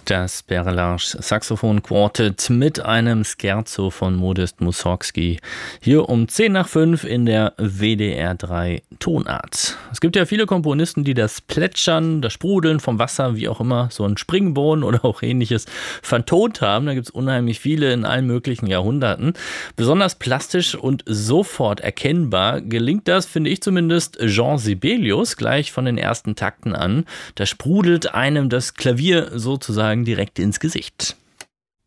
Das Berlage Saxophon Quartet mit einem Scherzo von Modest Mussorgsky. Hier um 4:10 in der WDR 3 Tonart. Es gibt ja viele Komponisten, die das Plätschern, das Sprudeln vom Wasser, wie auch immer, so ein Springbrunnen oder auch ähnliches vertont haben. Da gibt es unheimlich viele in allen möglichen Jahrhunderten. Besonders plastisch und sofort erkennbar gelingt das, finde ich zumindest, Jean Sibelius gleich von den ersten Takten an. Da sprudelt einem das Klavier sozusagen direkt ins Gesicht.